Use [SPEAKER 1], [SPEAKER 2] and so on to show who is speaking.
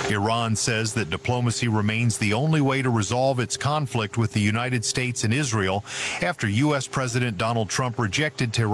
[SPEAKER 1] Iran says that diplomacy remains the only way to resolve its conflict with the United States and Israel after U.S. President Donald Trump rejected Tehran